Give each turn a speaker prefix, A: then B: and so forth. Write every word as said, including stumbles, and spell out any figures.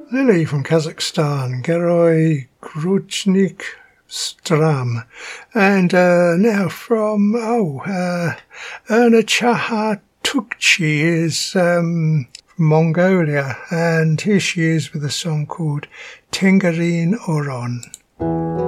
A: Lily from Kazakhstan, Geroy Grujnik Stram. And uh, now from, oh, uh, Erna Chaha Tukchi is um, from Mongolia. And here she is with a song called Tengarine Oron.